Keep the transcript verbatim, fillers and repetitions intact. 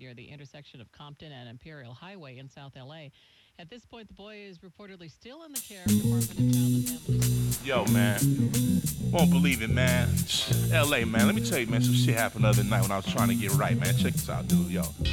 near the intersection of Compton and Imperial Highway in South L A. At this point, the boy is reportedly still in the care of Department of Child and Family Services. Yo, man. Won't believe it, man. L A, man. Let me tell you, man, some shit happened the other night when I was trying to get right, man. Check this out, dude. Yo.